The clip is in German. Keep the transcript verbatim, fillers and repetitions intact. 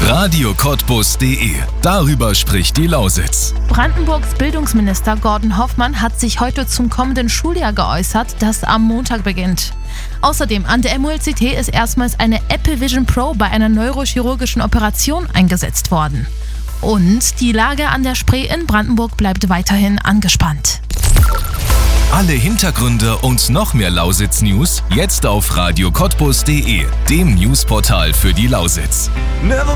Radio Cottbus punkt de. Darüber spricht die Lausitz. Brandenburgs Bildungsminister Gordon Hoffmann hat sich heute zum kommenden Schuljahr geäußert, das am Montag beginnt. Außerdem an der M U L C T ist erstmals eine Apple Vision Pro bei einer neurochirurgischen Operation eingesetzt worden. Und die Lage an der Spree in Brandenburg bleibt weiterhin angespannt. Alle Hintergründe und noch mehr Lausitz-News jetzt auf Radio Cottbus punkt de, dem Newsportal für die Lausitz. Never